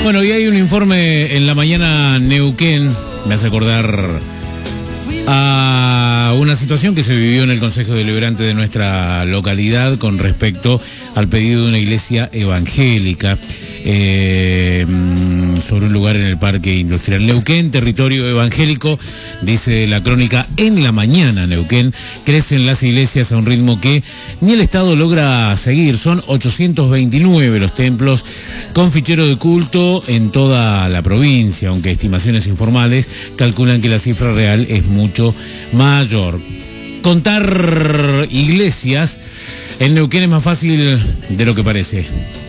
Bueno, y hay un informe en la mañana Neuquén, me hace acordar a una situación que se vivió en el Consejo Deliberante de nuestra localidad con respecto al pedido de una iglesia evangélica sobre un lugar en el Parque Industrial Neuquén, territorio evangélico, dice la crónica en la mañana Neuquén, crecen las iglesias a un ritmo que ni el Estado logra seguir, son 829 los templos con fichero de culto en toda la provincia, aunque estimaciones informales calculan que la cifra real es mucho mayor. Contar iglesias en Neuquén es más fácil de lo que parece.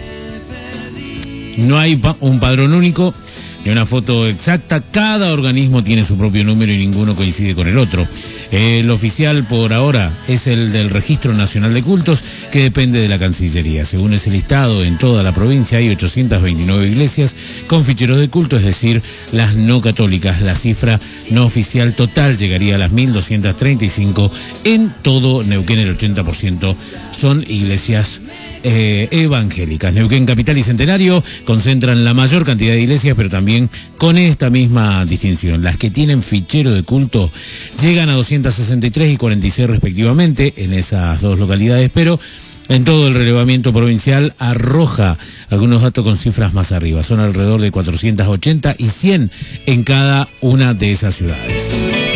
No hay un padrón único ni una foto exacta, cada organismo tiene su propio número y ninguno coincide con el otro. El oficial por ahora es el del Registro Nacional de Cultos, que depende de la Cancillería. Según ese listado, en toda la provincia hay 829 iglesias con ficheros de culto, es decir, las no católicas. La cifra no oficial total llegaría a las 1.235. En todo Neuquén el 80% son iglesias evangélicas. Neuquén Capital y Centenario concentran la mayor cantidad de iglesias, pero también con esta misma distinción. Las que tienen fichero de culto llegan a 263 y 46 respectivamente en esas dos localidades, pero en todo el relevamiento provincial arroja algunos datos con cifras más arriba. Son alrededor de 480 y 100 en cada una de esas ciudades.